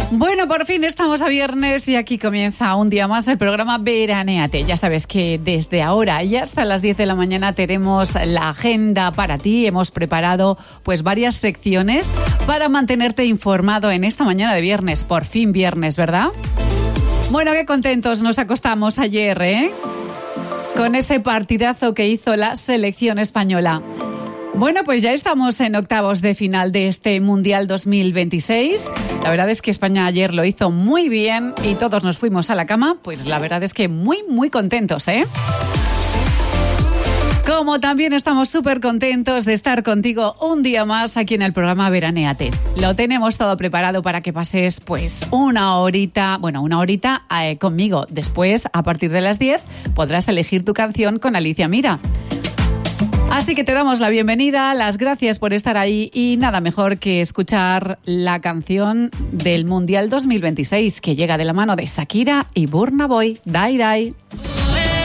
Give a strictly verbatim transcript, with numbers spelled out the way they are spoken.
Bueno, por fin estamos a viernes y aquí comienza un día más el programa Veranéate. Ya sabes que desde ahora y hasta las diez de la mañana tenemos la agenda para ti. Hemos preparado pues varias secciones para mantenerte informado en esta mañana de viernes. Por fin viernes, ¿verdad? Bueno, qué contentos nos acostamos ayer, ¿eh? Con ese partidazo que hizo la selección española. Bueno, pues ya estamos en octavos de final de este Mundial dos mil veintiséis. La verdad es que España ayer lo hizo muy bien y todos nos fuimos a la cama. Pues la verdad es que muy, muy contentos, ¿eh? Como también estamos súper contentos de estar contigo un día más aquí en el programa Veranéate. Lo tenemos todo preparado para que pases pues una horita, bueno, una horita eh, conmigo. Después, a partir de las diez, podrás elegir tu canción con Alicia Mira. Así que te damos la bienvenida, las gracias por estar ahí y nada mejor que escuchar la canción del Mundial dos mil veintiséis que llega de la mano de Shakira y Burna Boy, Dai Dai.